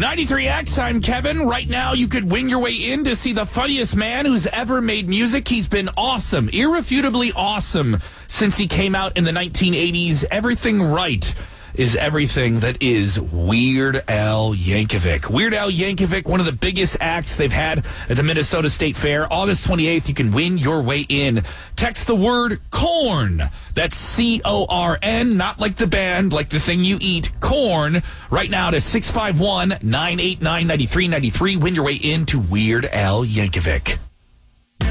93X, I'm Kevin. Right now, you could win your way in to see the funniest man who's ever made music. He's been awesome, irrefutably awesome, since he came out in the 1980s. Everything Right is everything that is Weird Al Yankovic. Weird Al Yankovic, one of the biggest acts they've had at the Minnesota State Fair. August 28th, you can win your way in. Text the word corn. That's C-O-R-N, not like the band, like the thing you eat, corn, right now to 651-989-9393. Win your way into Weird Al Yankovic.